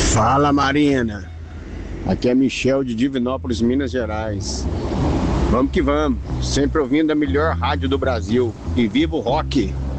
Fala, Marina. Aqui é Michel de Divinópolis, Minas Gerais. Vamos que vamos, sempre ouvindo a melhor rádio do Brasil. E viva o rock!